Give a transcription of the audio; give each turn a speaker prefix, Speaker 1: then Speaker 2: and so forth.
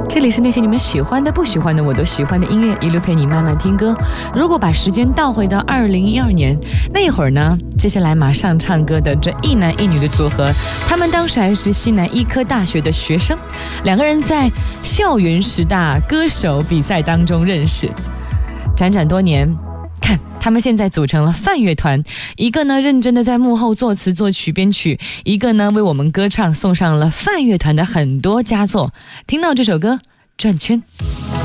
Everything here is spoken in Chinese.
Speaker 1: 这里是那些你们喜欢的不喜欢的我都喜欢的音乐，一路陪你慢慢听歌。如果把时间倒回到2012年那一会儿呢，接下来马上唱歌的这一男一女的组合，他们当时还是西南医科大学的学生，两个人在校园10大歌手比赛当中认识，辗转多年，看他们现在组成了范乐团，一个呢认真的在幕后作词作曲编曲，一个呢为我们歌唱送上了范乐团的很多佳作。听到这首歌转圈。